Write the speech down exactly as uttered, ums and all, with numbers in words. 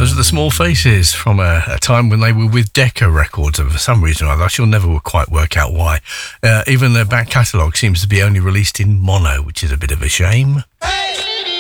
was The Small Faces from a, a time when they were with Decca Records, and for some reason or other, I shall never quite work out why. Uh, even their back catalogue seems to be only released in mono, which is a bit of a shame. Hey!